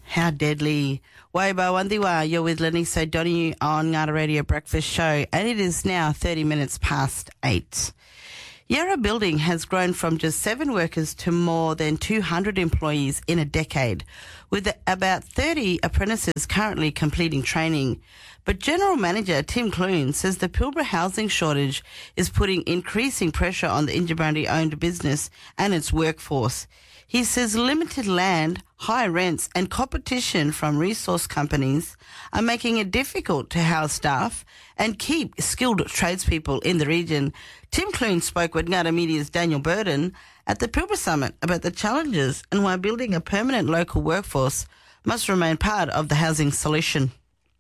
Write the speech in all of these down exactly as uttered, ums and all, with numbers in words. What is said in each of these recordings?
How deadly. Waiba Wandiwa, you're with Lenise O'Donoghue on Ngata Radio Breakfast Show, and it is now thirty minutes past eight. Yarra Building has grown from just seven workers to more than two hundred employees in a decade, with about thirty apprentices currently completing training. But General Manager Tim Clune says the Pilbara housing shortage is putting increasing pressure on the Injibandi-owned business and its workforce. He says limited land, high rents and competition from resource companies are making it difficult to house staff and keep skilled tradespeople in the region. Tim Clune spoke with Ngata Media's Daniel Burden at the Pilbara Summit about the challenges and why building a permanent local workforce must remain part of the housing solution.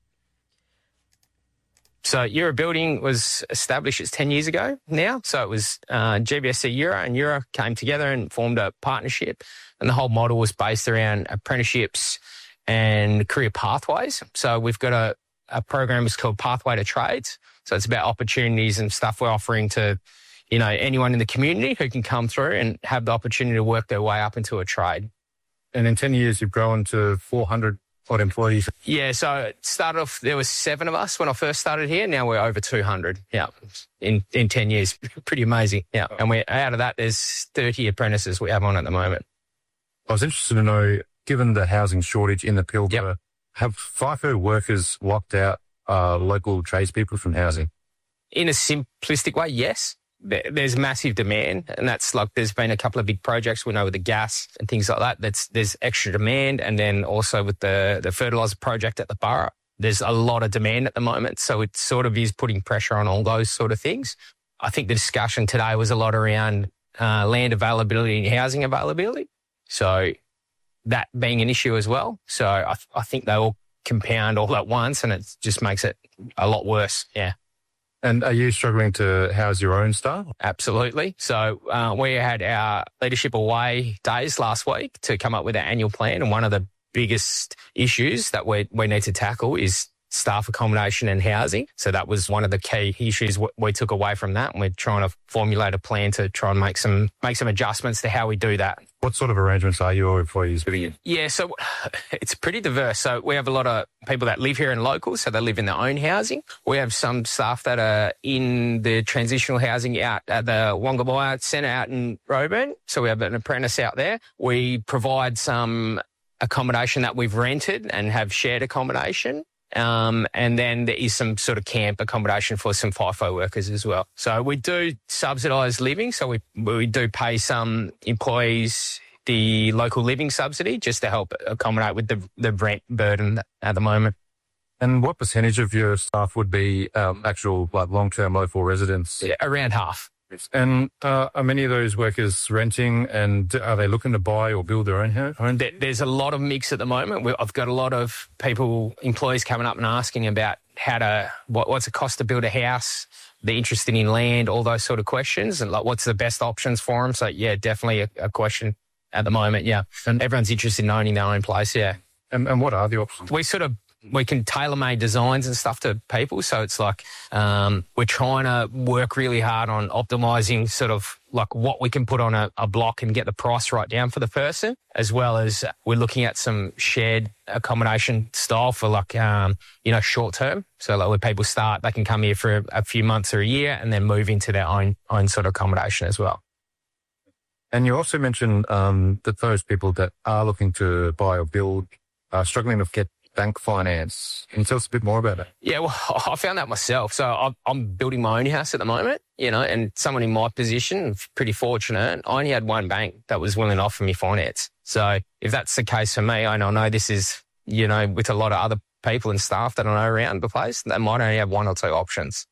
So Eura Building was established, it's ten years ago now. So it was uh, G B S C Eura and Eura came together and formed a partnership. And the whole model was based around apprenticeships and career pathways. So we've got a, a program that's called Pathway to Trades. So it's about opportunities and stuff we're offering to, you know, anyone in the community who can come through and have the opportunity to work their way up into a trade. And in ten years, you've grown to four hundred odd employees. Yeah, so it started off, there was seven of us when I first started here. Now we're over two hundred, yeah, in, in ten years. Pretty amazing, yeah. And we're out of that, there's thirty apprentices we have on at the moment. I was interested to know, given the housing shortage in the Pilbara, yep. have FIFO workers locked out uh, local tradespeople from housing? In a simplistic way, yes. There's massive demand, and that's like there's been a couple of big projects we know with the gas and things like that. That's there's extra demand, and then also with the the fertiliser project at the borough, there's a lot of demand at the moment. So it sort of is putting pressure on all those sort of things. I think the discussion today was a lot around uh, land availability and housing availability. So that being an issue as well. So I, I think they all compound all at once, and it just makes it a lot worse. Yeah. And are you struggling to house your own staff? Absolutely. So uh, we had our leadership away days last week to come up with our annual plan. And one of the biggest issues that we we need to tackle is staff accommodation and housing. So that was one of the key issues we took away from that. And we're trying to formulate a plan to try and make some make some adjustments to how we do that. What sort of arrangements are your employees putting in? Yeah, so it's pretty diverse. So we have a lot of people that live here and local, so they live in their own housing. We have some staff that are in the transitional housing out at the Wongabaya Centre out in Roebourne. So we have an apprentice out there. We provide some accommodation that we've rented and have shared accommodation. Um, and then there is some sort of camp accommodation for some FIFO workers as well. So we do subsidised living. So we we do pay some employees the local living subsidy just to help accommodate with the, the rent burden at the moment. And what percentage of your staff would be um, actual like long-term local residents? Yeah, around half. And uh, are many of those workers renting, and are they looking to buy or build their own home? There's a lot of mix at the moment. I've got a lot of people, employees coming up and asking about how to, what, what's the cost to build a house, they're interested in land, all those sort of questions, and like what's the best options for them. So, yeah, definitely a, a question at the moment, yeah. And everyone's interested in owning their own place, yeah. And, and what are the options? We sort of We can tailor-made designs and stuff to people. So it's like um, we're trying to work really hard on optimising sort of like what we can put on a, a block and get the price right down for the person, as well as we're looking at some shared accommodation style for like, um, you know, short-term. So like when people start, they can come here for a, a few months or a year and then move into their own own sort of accommodation as well. And you also mentioned um, that those people that are looking to buy or build are struggling to get bank finance. Can you tell us a bit more about it? Yeah, well, I found that myself. So I'm building my own house at the moment, you know, and someone in my position, pretty fortunate, I only had one bank that was willing to offer me finance. So if that's the case for me, I know this is, you know, with a lot of other people and staff that I know around the place, they might only have one or two options.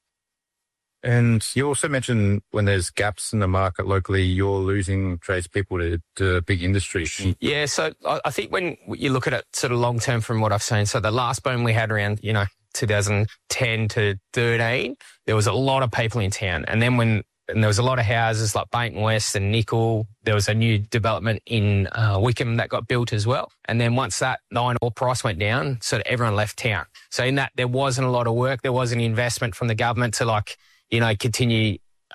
And you also mentioned when there's gaps in the market locally, you're losing tradespeople to, to big industry. Yeah, so I, I think when you look at it sort of long term from what I've seen, so the last boom we had around, you know, two thousand ten to thirteen, there was a lot of people in town. And then when and there was a lot of houses like Bainton West and Nickel, there was a new development in uh, Wickham that got built as well. And then once that nine ore price went down, so everyone left town. So in that, there wasn't a lot of work. There wasn't investment from the government to like, you know, continue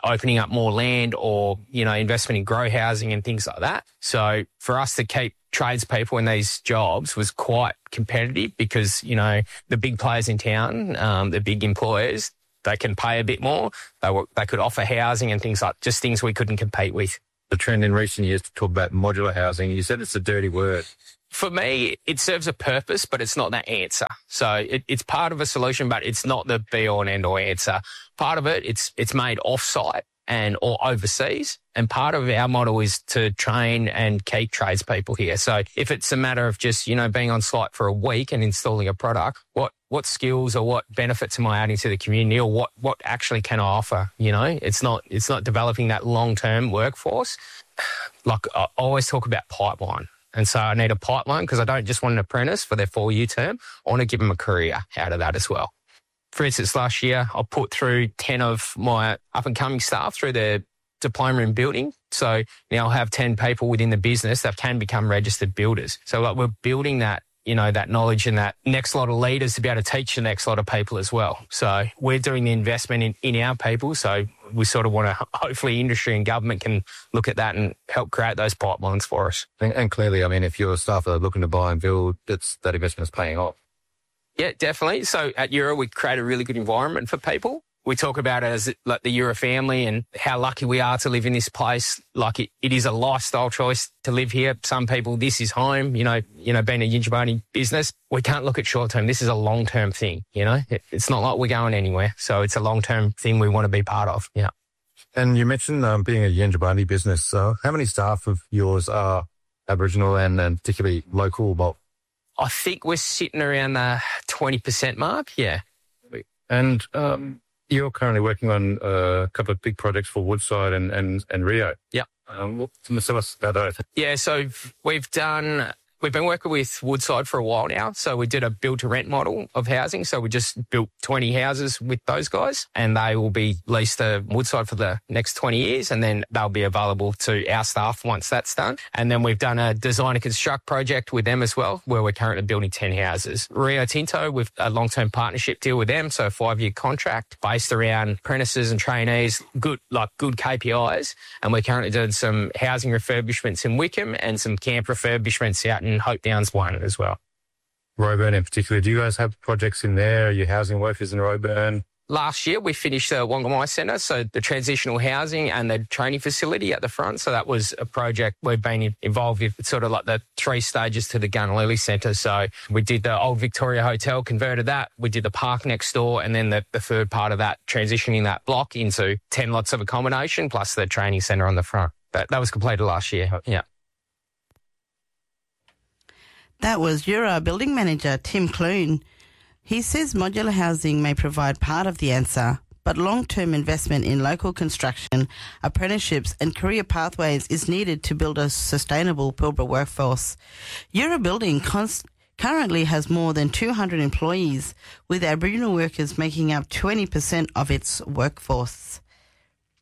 opening up more land or, you know, investment in grow housing and things like that. So for us to keep tradespeople in these jobs was quite competitive because, you know, the big players in town, um, the big employers, they can pay a bit more. They were, they could offer housing and things like just things we couldn't compete with. The trend in recent years to talk about modular housing, you said it's a dirty word. For me, it serves a purpose, but it's not that answer. So it, it's part of a solution, but it's not the be-all and end-all answer. Part of it, it's it's made off-site and or overseas, and part of our model is to train and keep tradespeople here. So if it's a matter of just, you know, being on site for a week and installing a product, what what skills or what benefits am I adding to the community, or what what actually can I offer? You know, it's not it's not developing that long-term workforce. Like I always talk about pipeline. And so I need a pipeline because I don't just want an apprentice for their four-year term. I want to give them a career out of that as well. For instance, last year I put through ten of my up-and-coming staff through their diploma in building. So now I have ten people within the business that can become registered builders. So like we're building that, you know, that knowledge and that next lot of leaders to be able to teach the next lot of people as well. So we're doing the investment in, in our people. So we sort of want to, hopefully industry and government can look at that and help create those pipelines for us. And, and clearly, I mean, if your staff are looking to buy and build, that's, that investment is paying off. Yeah, definitely. So at Euro, we create a really good environment for people. We talk about it as like the Euro family and how lucky we are to live in this place. Like it, it is a lifestyle choice to live here. Some people, this is home, you know, you know, being a Yindjibarndi business, we can't look at short term. This is a long term thing, you know, it, it's not like we're going anywhere. So it's a long term thing we want to be part of. Yeah. And you mentioned um, being a Yindjibarndi business. So how many staff of yours are Aboriginal and, and particularly local? Well, I think we're sitting around the twenty percent mark. Yeah. And, um, you're currently working on a couple of big projects for Woodside and, and, and Rio. Yeah. Um, tell us about those. Yeah, so we've done, we've been working with Woodside for a while now. So we did a build to rent model of housing. So we just built twenty houses with those guys and they will be leased to Woodside for the next twenty years and then they'll be available to our staff once that's done. And then we've done a design and construct project with them as well, where we're currently building ten houses. Rio Tinto, with a long-term partnership deal with them. So a five-year contract based around apprentices and trainees, good, like good K P Is. And we're currently doing some housing refurbishments in Wickham and some camp refurbishments out in Hope Downs one as well. Roebourne in particular. Do you guys have projects in there? Are you housing workers in Roebourne? Last year, we finished the Wongamai Centre, so the transitional housing and the training facility at the front. So that was a project we've been involved with. It's sort of like the three stages to the Gunalili Centre. So we did the old Victoria Hotel, converted that. We did the park next door, and then the, the third part of that, transitioning that block into ten lots of accommodation plus the training centre on the front. That, that was completed last year, yeah. That was Euro Building Manager Tim Clune. He says modular housing may provide part of the answer, but long-term investment in local construction, apprenticeships and career pathways is needed to build a sustainable Pilbara workforce. Euro Building const- currently has more than two hundred employees, with Aboriginal workers making up twenty percent of its workforce.